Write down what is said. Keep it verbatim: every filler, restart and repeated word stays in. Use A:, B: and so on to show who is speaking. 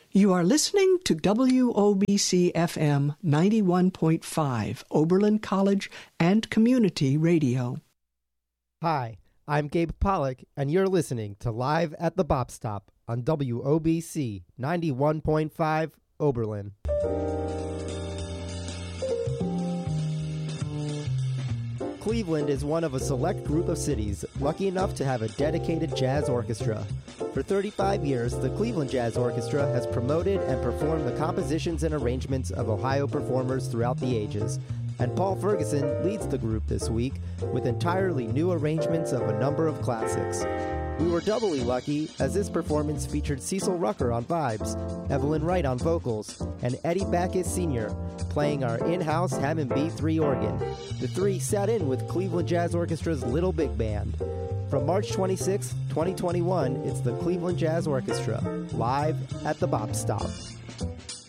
A: You are listening to W O B C F M ninety-one point five, Oberlin College and Community Radio.
B: Hi, I'm Gabe Pollock, and you're listening to Live at the Bop Stop on W O B C ninety-one point five, Oberlin. Cleveland is one of a select group of cities lucky enough to have a dedicated jazz orchestra. For thirty-five years, the Cleveland Jazz Orchestra has promoted and performed the compositions and arrangements of Ohio performers throughout the ages, and Paul Ferguson leads the group this week with entirely new arrangements of a number of classics. We were doubly lucky as this performance featured Cecil Rucker on vibes, Evelyn Wright on vocals, and Eddie Backus Senior playing our in-house Hammond B three organ. The three sat in with Cleveland Jazz Orchestra's Little Big Band. From March twenty-sixth, twenty twenty-one, it's the Cleveland Jazz Orchestra, live at the Bop Stop.